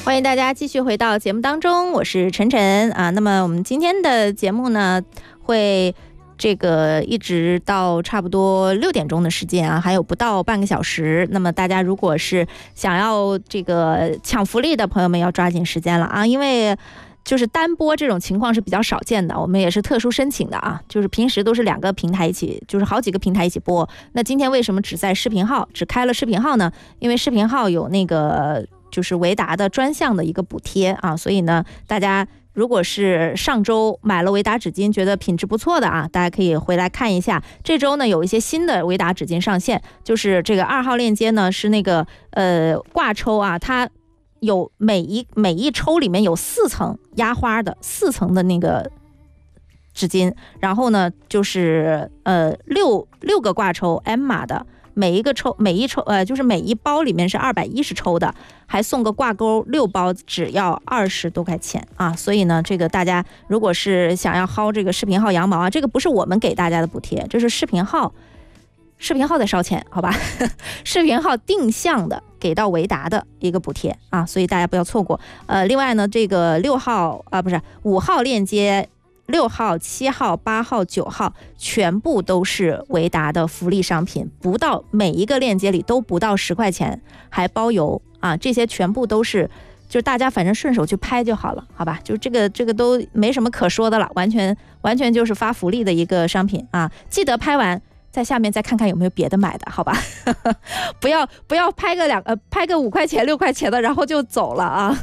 欢迎大家继续回到节目当中，我是晨晨啊。那么我们今天的节目呢，会这个一直到差不多6点钟的时间啊，还有不到半个小时。那么大家如果是想要这个抢福利的朋友们，要抓紧时间了啊，因为就是单播这种情况是比较少见的，我们也是特殊申请的啊，就是平时都是2个平台一起，就是好几个平台一起播。那今天为什么只在视频号，只开了视频号呢？因为视频号有那个就是维达的专项的一个补贴啊，所以呢，大家如果是上周买了维达纸巾，觉得品质不错的啊，大家可以回来看一下。这周呢，有一些新的维达纸巾上线，就是这个2号链接呢是那个挂抽啊，它有每一抽里面有4层压花的4层的那个纸巾，然后呢就是六个挂抽 M 码的。每一就是每一包里面是210抽的，还送个挂钩，6包只要20多块钱啊！所以呢，这个大家如果是想要薅这个视频号羊毛啊，这个不是我们给大家的补贴，这是视频号在烧钱，好吧？视频号定向的给到维达的一个补贴啊，所以大家不要错过。另外呢，这个5号链接。6号、7号、8号、9号全部都是维达的福利商品，不到每一个链接里都不到10块钱，还包邮啊！这些全部都是，就是大家反正顺手去拍就好了，好吧？就这个都没什么可说的了，完全就是发福利的一个商品啊！记得拍完在下面再看看有没有别的买的，好吧？不要拍个5块钱、6块钱的，然后就走了啊！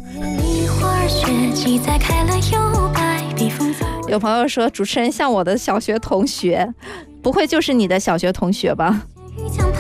有朋友说主持人像我的小学同学，不会就是你的小学同学吧？